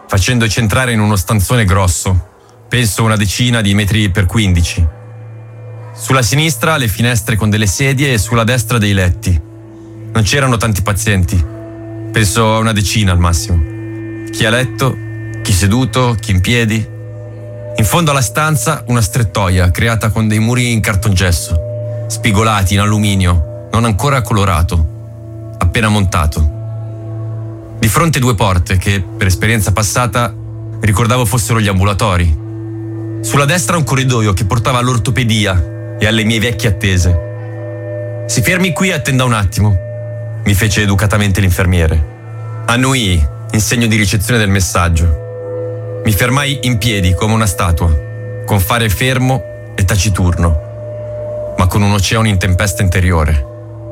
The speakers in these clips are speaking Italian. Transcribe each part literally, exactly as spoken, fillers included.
facendoci entrare in uno stanzone grosso, penso una decina di metri per quindici. Sulla sinistra le finestre con delle sedie e sulla destra dei letti. Non c'erano tanti pazienti, penso a una decina al massimo. Chi a letto, chi seduto, chi in piedi. In fondo alla stanza una strettoia creata con dei muri in cartongesso, spigolati in alluminio, non ancora colorato, appena montato. Di fronte due porte che, per esperienza passata, ricordavo fossero gli ambulatori. Sulla destra un corridoio che portava all'ortopedia e alle mie vecchie attese. Si fermi qui e attenda un attimo, mi fece educatamente l'infermiere. Annuii, in segno di ricezione del messaggio. Mi fermai in piedi come una statua, con fare fermo e taciturno, ma con un oceano in tempesta interiore.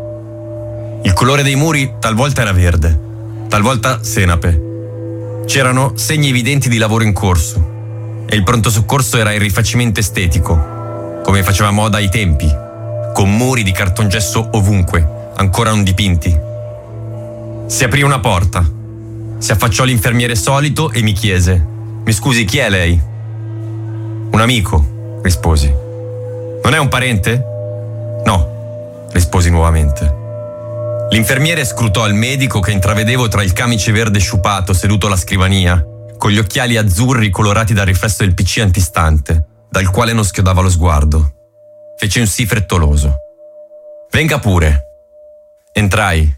Il colore dei muri talvolta era verde, talvolta senape. C'erano segni evidenti di lavoro in corso e il pronto soccorso era il rifacimento estetico, come faceva moda ai tempi, con muri di cartongesso ovunque, ancora non dipinti. Si aprì una porta, si affacciò l'infermiere solito e mi chiese: «Mi scusi, chi è lei?» «Un amico», risposi. «Non è un parente?» «No», risposi nuovamente. L'infermiere scrutò il medico che intravedevo tra il camice verde sciupato seduto alla scrivania, con gli occhiali azzurri colorati dal riflesso del P C antistante, dal quale non schiodava lo sguardo. Fece un sì frettoloso. «Venga pure». Entrai.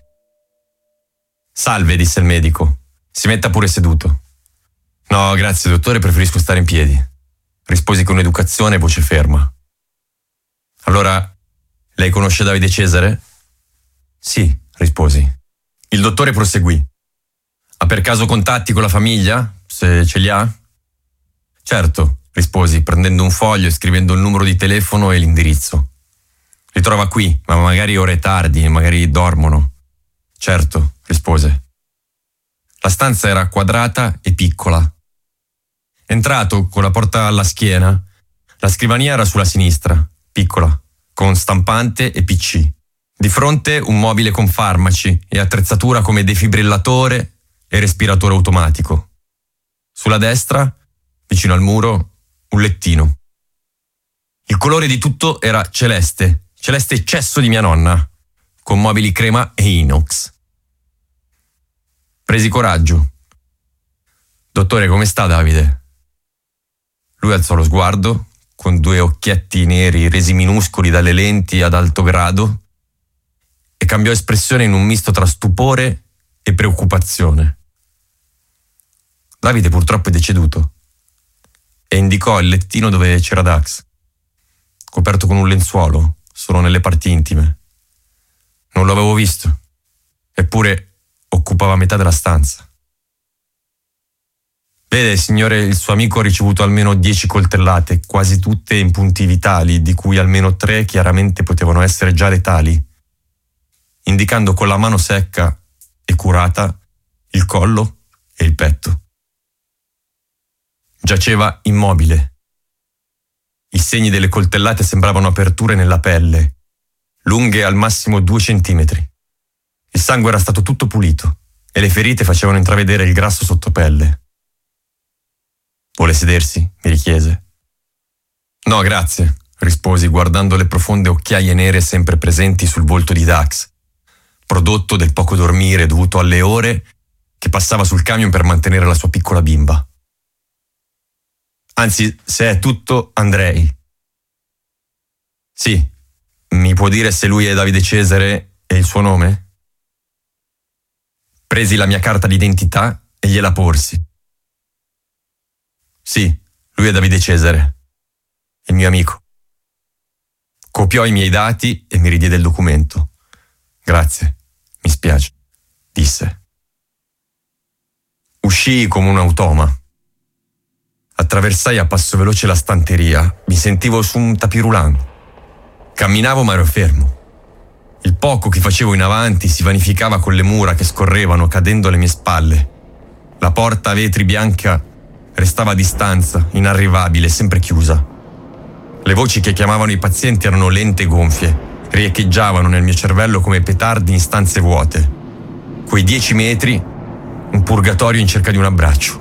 «Salve», disse il medico. «Si metta pure seduto». «No, grazie, dottore, preferisco stare in piedi», risposi con educazione e voce ferma. «Allora, lei conosce Davide Cesare?» «Sì», risposi. Il dottore proseguì. «Ha per caso contatti con la famiglia, se ce li ha?» «Certo», risposi, prendendo un foglio e scrivendo il numero di telefono e l'indirizzo. «Li trova qui, ma magari ora è tardi, magari dormono». «Certo», rispose. La stanza era quadrata e piccola. Entrato con la porta alla schiena, la scrivania era sulla sinistra, piccola, con stampante e P C. Di fronte un mobile con farmaci e attrezzatura come defibrillatore e respiratore automatico. Sulla destra, vicino al muro, un lettino. Il colore di tutto era celeste, celeste eccesso di mia nonna, con mobili crema e inox. Presi coraggio. «Dottore, come sta Davide?» Lui alzò lo sguardo, con due occhietti neri resi minuscoli dalle lenti ad alto grado, e cambiò espressione in un misto tra stupore e preoccupazione. «Davide purtroppo è deceduto», e indicò il lettino dove c'era Dax, coperto con un lenzuolo, solo nelle parti intime. Non lo avevo visto, eppure occupava metà della stanza. «Vede, signore, il suo amico ha ricevuto almeno dieci coltellate, quasi tutte in punti vitali, di cui almeno tre chiaramente potevano essere già letali», indicando con la mano secca e curata il collo e il petto. Giaceva immobile. I segni delle coltellate sembravano aperture nella pelle, lunghe al massimo due centimetri. Il sangue era stato tutto pulito e le ferite facevano intravedere il grasso sottopelle. «Vuole sedersi?» mi richiese. «No, grazie», risposi guardando le profonde occhiaie nere sempre presenti sul volto di Dax, prodotto del poco dormire dovuto alle ore che passava sul camion per mantenere la sua piccola bimba. «Anzi, se è tutto, andrei». «Sì, mi può dire se lui è Davide Cesare e il suo nome?» Presi la mia carta d'identità e gliela porsi. «Sì, lui è Davide Cesare, il mio amico». Copiò i miei dati e mi ridiede il documento. «Grazie, mi spiace», disse. Uscii come un automa. Attraversai a passo veloce la stanteria, mi sentivo su un tapirulan. Camminavo ma ero fermo. Il poco che facevo in avanti si vanificava con le mura che scorrevano cadendo alle mie spalle. La porta a vetri bianca restava a distanza, inarrivabile, sempre chiusa. Le voci che chiamavano i pazienti erano lente e gonfie, riecheggiavano nel mio cervello come petardi in stanze vuote. Quei dieci metri, un purgatorio in cerca di un abbraccio.